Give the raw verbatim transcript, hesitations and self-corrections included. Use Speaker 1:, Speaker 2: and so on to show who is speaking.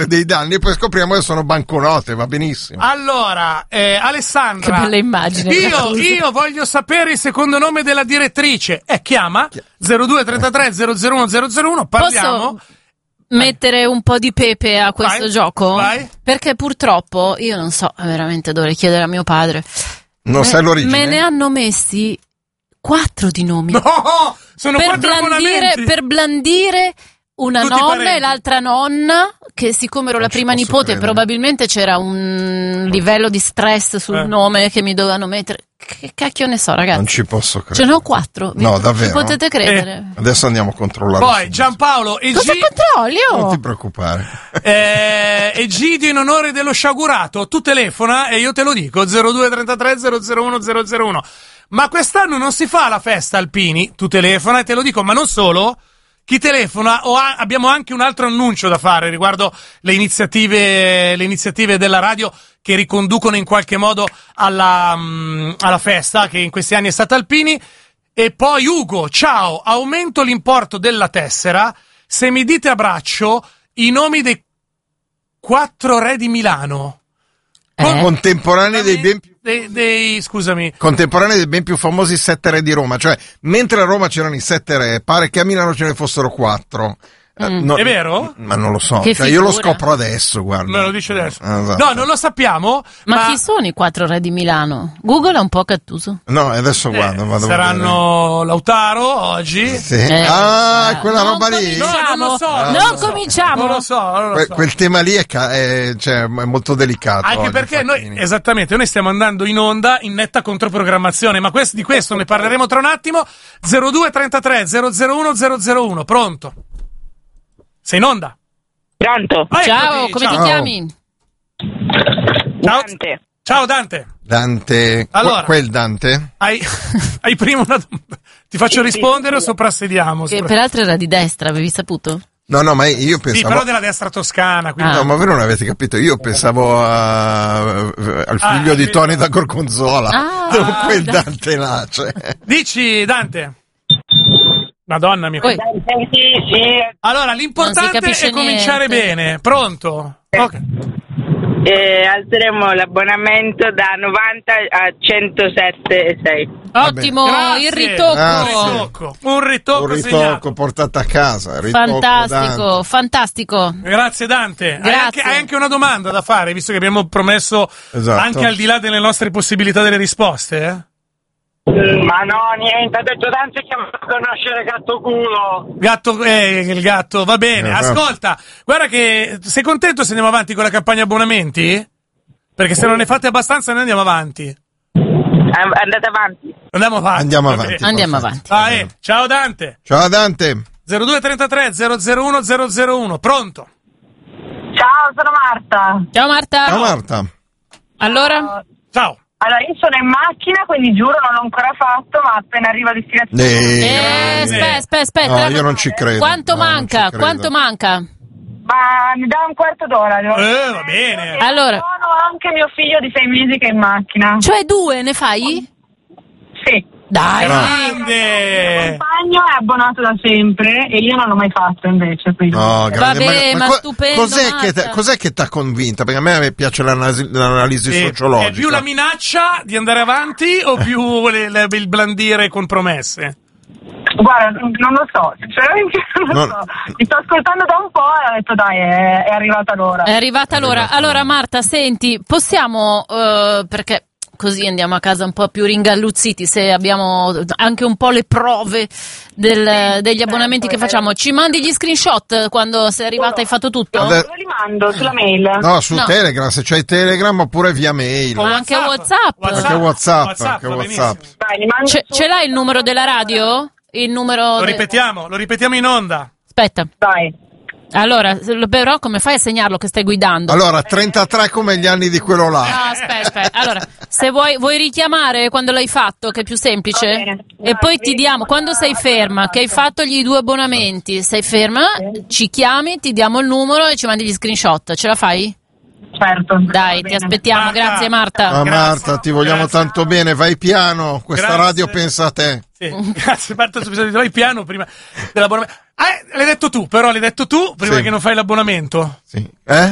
Speaker 1: valore dei danni e poi scopriamo che sono banconote, va benissimo.
Speaker 2: Allora, eh, Alessandra,
Speaker 3: che bella immagine.
Speaker 2: Io, io voglio sapere il secondo nome della direttrice. Eh, chiama zero due trentatré zero zero uno zero zero uno, parliamo.
Speaker 3: Posso mettere un po' di pepe a questo
Speaker 2: Vai,
Speaker 3: gioco?
Speaker 2: vai.
Speaker 3: Perché purtroppo, io non so, veramente dovrei chiedere a mio padre.
Speaker 1: Non
Speaker 3: me,
Speaker 1: sai l'origine?
Speaker 3: Me ne hanno messi quattro di nomi.
Speaker 2: No, sono
Speaker 3: per
Speaker 2: quattro
Speaker 3: blandire,
Speaker 2: abbonamenti.
Speaker 3: per blandire una
Speaker 2: Tutti
Speaker 3: nonna
Speaker 2: parenti.
Speaker 3: e l'altra nonna, che siccome ero
Speaker 1: Non
Speaker 3: la
Speaker 1: ci
Speaker 3: prima
Speaker 1: posso
Speaker 3: nipote
Speaker 1: credere.
Speaker 3: probabilmente c'era un livello di stress sul
Speaker 2: Eh.
Speaker 3: nome che mi dovevano mettere. Che cacchio ne so, ragazzi?
Speaker 1: Non ci posso
Speaker 3: Ce
Speaker 1: credere.
Speaker 3: ne ho quattro.
Speaker 1: No,
Speaker 3: Mi-
Speaker 1: davvero?
Speaker 3: Ci potete credere?
Speaker 1: Adesso andiamo a controllare.
Speaker 2: Poi Giampaolo e
Speaker 3: Cosa
Speaker 2: G-
Speaker 1: Non
Speaker 3: controllo?
Speaker 1: ti preoccupare.
Speaker 2: eh, Egidio in onore dello sciagurato, tu telefona e io te lo dico, zero due trentatré zero zero uno zero zero uno. Ma quest'anno non si fa la festa Alpini, tu telefona e te lo dico, ma non solo. Chi telefona, o ha, abbiamo anche un altro annuncio da fare riguardo le iniziative, le iniziative della radio che riconducono in qualche modo alla, mh, alla festa che in questi anni è stata Alpini. E poi Ugo, ciao, aumento l'importo della tessera se mi dite a braccio i nomi dei quattro re di Milano.
Speaker 3: Eh?
Speaker 1: Contemporanei dei ben più
Speaker 2: Dei, dei scusami.
Speaker 1: contemporanei dei ben più famosi sette re di Roma, cioè mentre a Roma c'erano i sette re, pare che a Milano ce ne fossero quattro. Eh, no-
Speaker 2: È vero?
Speaker 1: Ma non lo so,
Speaker 3: Che
Speaker 1: cioè, io lo
Speaker 3: figura.
Speaker 1: scopro adesso, guarda.
Speaker 2: Me lo dice adesso.
Speaker 1: Ah, esatto.
Speaker 2: No, non lo sappiamo.
Speaker 3: Ma,
Speaker 2: Ma,
Speaker 3: chi sono i quattro re di Milano? Google è un po' cattuso.
Speaker 1: No, adesso
Speaker 2: eh,
Speaker 1: guarda, vado a
Speaker 2: saranno Lautaro oggi.
Speaker 1: vedere. Sì.
Speaker 3: Eh,
Speaker 1: ah, quella
Speaker 3: non
Speaker 1: roba lì.
Speaker 2: No, non lo so,
Speaker 3: cominciamo.
Speaker 2: non
Speaker 3: Non
Speaker 2: lo so.
Speaker 3: cominciamo.
Speaker 2: Non lo so, non lo
Speaker 1: Que-
Speaker 2: so.
Speaker 1: quel tema lì è, ca- è, cioè, è molto delicato.
Speaker 2: Anche
Speaker 1: oggi,
Speaker 2: perché noi,
Speaker 1: Facchini.
Speaker 2: esattamente, noi stiamo andando in onda in netta controprogrammazione, ma quest- di questo ne parleremo tra un attimo. zero due trentatré zero zero uno zero zero uno, pronto? Sei in onda?
Speaker 4: Pronto?
Speaker 2: Ah,
Speaker 3: Ciao,
Speaker 2: eccoti,
Speaker 3: come
Speaker 2: ciao.
Speaker 3: ti chiami?
Speaker 2: Ciao.
Speaker 4: Dante.
Speaker 2: Ciao Dante.
Speaker 1: Dante,
Speaker 2: Allora.
Speaker 1: que- quel Dante?
Speaker 2: Hai, hai prima una domanda. Ti faccio rispondere o soprassediamo?
Speaker 3: Che
Speaker 2: Sopra-
Speaker 3: peraltro era di destra, avevi saputo?
Speaker 1: No, no, ma io
Speaker 2: Sì,
Speaker 1: pensavo...
Speaker 2: però della destra toscana. Quindi...
Speaker 3: Ah.
Speaker 1: No, ma voi non avete capito, io pensavo a- al
Speaker 2: Ah,
Speaker 1: figlio di
Speaker 2: sì.
Speaker 1: Tony da Gorgonzola,
Speaker 3: Ah,
Speaker 1: non quel
Speaker 3: dai.
Speaker 1: Dante là, cioè.
Speaker 2: Dici, Dante. Madonna mia.
Speaker 3: Poi,
Speaker 4: Sì, sì.
Speaker 2: Allora,
Speaker 3: Non
Speaker 2: l'importante
Speaker 3: si capisce
Speaker 2: è cominciare
Speaker 3: niente.
Speaker 2: bene. Pronto? Ok.
Speaker 4: Eh, alzeremo l'abbonamento da novanta a centosette e sei.
Speaker 3: ottimo,
Speaker 2: Grazie.
Speaker 3: il ritocco.
Speaker 1: Grazie.
Speaker 2: Un ritocco. Un ritocco,
Speaker 1: Un
Speaker 2: segnato.
Speaker 1: ritocco portato a casa, ritocco
Speaker 3: Fantastico,
Speaker 1: Dante.
Speaker 3: fantastico.
Speaker 2: Grazie Dante. Hai
Speaker 3: Grazie.
Speaker 2: anche, hai anche una domanda da fare, visto che abbiamo promesso
Speaker 1: Esatto.
Speaker 2: anche al di là delle nostre possibilità delle risposte, eh?
Speaker 4: Ma no, niente, ha detto Dante che a conoscere gatto culo.
Speaker 2: Gatto, eh, il gatto, va bene.
Speaker 1: Eh,
Speaker 2: Ascolta, guarda che sei contento se andiamo avanti con la campagna abbonamenti? Perché se non ne fate abbastanza noi andiamo avanti.
Speaker 4: Eh, Andate avanti.
Speaker 2: Andiamo avanti.
Speaker 1: Andiamo
Speaker 2: va
Speaker 1: avanti.
Speaker 2: bene.
Speaker 3: Andiamo
Speaker 1: perfetto.
Speaker 3: avanti.
Speaker 2: Ah, eh. Ciao Dante.
Speaker 1: Ciao Dante.
Speaker 2: zero due trentatré zero zero uno zero zero uno, pronto?
Speaker 4: Ciao, sono Marta.
Speaker 3: Ciao Marta.
Speaker 1: Ciao Marta.
Speaker 3: Allora?
Speaker 2: Ciao.
Speaker 4: Allora, io sono in macchina, quindi giuro non l'ho ancora fatto, ma appena arrivo a destinazione...
Speaker 1: Eh,
Speaker 3: Eh, aspetta, aspetta, aspetta.
Speaker 1: No, io non ci credo.
Speaker 3: Quanto
Speaker 1: No, non
Speaker 3: manca?
Speaker 1: ci credo.
Speaker 3: Quanto manca?
Speaker 4: Ma mi dà un quarto d'ora. devo-
Speaker 2: Eh, va bene.
Speaker 4: E
Speaker 3: Allora.
Speaker 4: sono anche mio figlio di sei mesi che è in macchina.
Speaker 3: Cioè due, ne fai?
Speaker 4: Sì.
Speaker 3: Dai.
Speaker 4: Il
Speaker 2: Grande.
Speaker 4: compagno è abbonato da sempre e io non l'ho mai fatto invece, quindi...
Speaker 1: No, grande.
Speaker 3: Vabbè, ma
Speaker 1: co-
Speaker 3: stupendo,
Speaker 1: Cos'è che,
Speaker 3: Marta.
Speaker 1: t- cos'è che ti ha convinta? Perché a me piace l'analisi, l'analisi
Speaker 2: Eh,
Speaker 1: sociologica.
Speaker 2: È più la minaccia di andare avanti o più le- le- il blandire con promesse?
Speaker 4: Guarda, non lo so, sinceramente non lo
Speaker 1: Non-
Speaker 4: so. Ti sto ascoltando da un po' e ho detto dai, è, è arrivata l'ora.
Speaker 3: È arrivata l'ora.
Speaker 1: arrivata
Speaker 3: Allora
Speaker 1: l'ora.
Speaker 3: Marta, senti, possiamo, eh, perché così andiamo a casa un po' più ringalluzziti, se abbiamo anche un po' le prove del- degli abbonamenti che facciamo, ci mandi gli screenshot quando sei arrivata e hai fatto tutto?
Speaker 1: Vabbè.
Speaker 4: Dove li mando? Sulla mail?
Speaker 1: No, su
Speaker 3: No.
Speaker 1: Telegram, se c'hai Telegram oppure via mail.
Speaker 3: Ma anche WhatsApp.
Speaker 1: Anche WhatsApp, anche
Speaker 2: va
Speaker 1: WhatsApp.
Speaker 2: benissimo.
Speaker 4: Dai, li mando
Speaker 3: Ce,
Speaker 4: su-
Speaker 3: ce l'hai il numero della radio? Il numero...
Speaker 2: Lo
Speaker 3: de-
Speaker 2: ripetiamo, lo ripetiamo in onda.
Speaker 3: Aspetta.
Speaker 4: Dai.
Speaker 3: Allora, se lo- però come fai a segnarlo che stai guidando?
Speaker 1: Allora, trentatré come gli anni di quello là.
Speaker 3: No, aspetta, aspetta. Allora, se vuoi, vuoi richiamare quando l'hai fatto, che è più semplice?
Speaker 4: Va bene.
Speaker 3: E poi ti diamo, quando sei ferma, che hai fatto gli due abbonamenti, sei ferma, ci chiami, ti diamo il numero e ci mandi gli screenshot. Ce la fai?
Speaker 4: Certo.
Speaker 3: Dai,
Speaker 4: Va
Speaker 3: ti
Speaker 4: bene.
Speaker 3: aspettiamo.
Speaker 2: Marta.
Speaker 3: Grazie Marta.
Speaker 1: Ah,
Speaker 2: Grazie.
Speaker 1: Marta, ti vogliamo
Speaker 2: Grazie.
Speaker 1: tanto bene, vai piano, questa
Speaker 2: Grazie.
Speaker 1: radio pensa a te.
Speaker 2: Sì, grazie, Marta, bisogna vai piano prima dell'abbonamento. Ah, eh, l'hai detto tu, però l'hai detto tu prima
Speaker 1: Sì.
Speaker 2: che non fai l'abbonamento.
Speaker 1: Sì. Eh?